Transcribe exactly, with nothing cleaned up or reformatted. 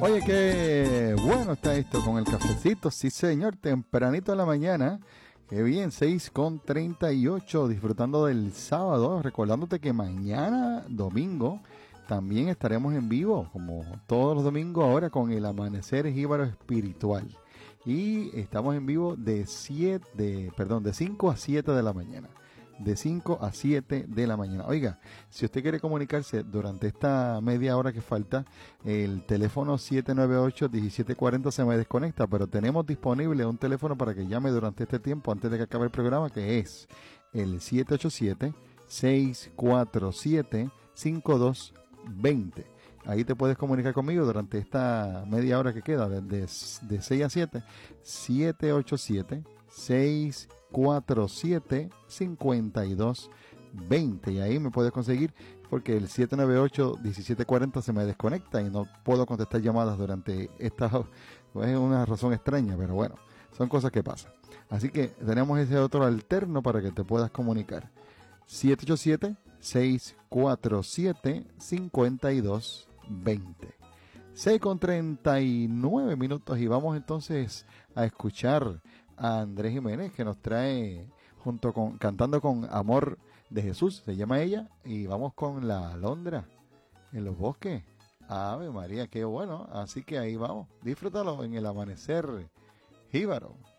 Oye, qué bueno está esto con el cafecito, sí señor, tempranito en la mañana. Qué bien, seis con treinta y ocho, disfrutando del sábado, recordándote que mañana, domingo, también estaremos en vivo, como todos los domingos ahora, con el Amanecer Jíbaro Espiritual. Y estamos en vivo de siete, de, perdón, de cinco a siete de la mañana. De cinco a siete de la mañana. Oiga, si usted quiere comunicarse durante esta media hora que falta, el teléfono siete nueve ocho, uno siete cuatro cero se me desconecta, pero tenemos disponible un teléfono para que llame durante este tiempo antes de que acabe el programa, que es el siete ocho siete, seis cuatro siete, cinco dos dos cero. Ahí te puedes comunicar conmigo durante esta media hora que queda, de, de, de seis a siete, siete ocho siete, seis cuatro siete, cinco dos dos cero. Y ahí me puedes conseguir, porque el siete nueve ocho, uno siete cuatro cero se me desconecta y no puedo contestar llamadas durante esta. Es una razón extraña, pero bueno, son cosas que pasan. Así que tenemos ese otro alterno para que te puedas comunicar. siete ocho siete, seis cuatro siete, cinco dos dos cero. seis con treinta y nueve minutos y vamos entonces a escuchar a Andrés Jiménez, que nos trae junto con Cantando con Amor de Jesús, se llama ella, y vamos con La Alondra en los bosques. Ave María, qué bueno. Así que ahí vamos, disfrútalo en el Amanecer Jíbaro.